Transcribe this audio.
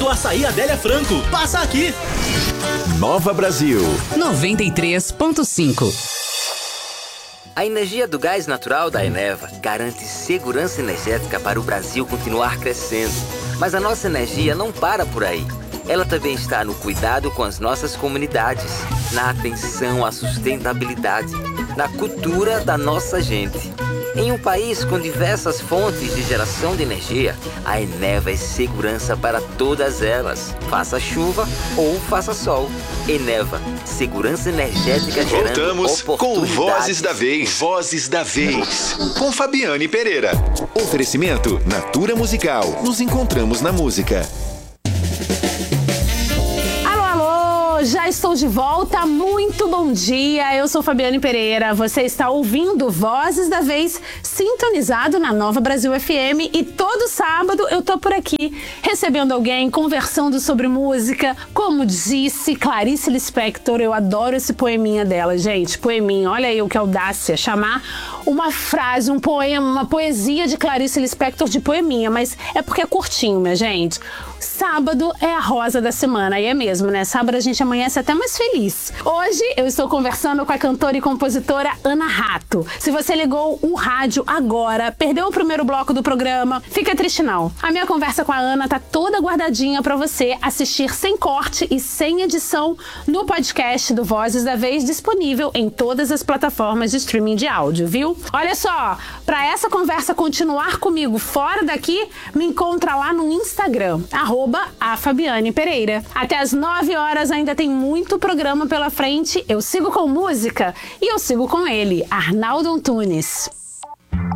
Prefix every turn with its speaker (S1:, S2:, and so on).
S1: do Açaí Adélia Franco. Passa aqui.
S2: Nova Brasil
S3: 93.5.
S4: A energia do gás natural da Eneva garante segurança energética para o Brasil continuar crescendo. Mas a nossa energia não para por aí. Ela também está no cuidado com as nossas comunidades, na atenção à sustentabilidade, na cultura da nossa gente. Em um país com diversas fontes de geração de energia, a Eneva é segurança para todas elas. Faça chuva ou faça sol. Eneva, segurança energética gerando
S2: Voltamos com Vozes da Vez. Vozes da Vez. Com Fabiane Pereira. Oferecimento Natura Musical. Nos encontramos na música.
S5: Já estou de volta, muito bom dia, eu sou Fabiane Pereira, você está ouvindo Vozes da Vez, sintonizado na Nova Brasil FM, e todo sábado eu tô por aqui, recebendo alguém, conversando sobre música, como disse Clarice Lispector. Eu adoro esse poeminha dela, gente, poeminha, olha aí o que audácia, chamar uma frase, um poema, uma poesia de Clarice Lispector de poeminha, mas é porque é curtinho, minha gente. Sábado é a rosa da semana, e é mesmo, né? Sábado a gente amanhece até mais feliz. Hoje eu estou conversando com a cantora e compositora Ana Rato. Se você ligou o rádio agora, perdeu o primeiro bloco do programa, fica triste não. A minha conversa com a Ana tá toda guardadinha pra você assistir sem corte e sem edição no podcast do Vozes da Vez, disponível em todas as plataformas de streaming de áudio, viu? Olha só, pra essa conversa continuar comigo fora daqui, me encontra lá no Instagram, @Fabiane Pereira. Até às 9 horas ainda tem muito programa pela frente. Eu sigo com música e eu sigo com ele, Arnaldo Antunes.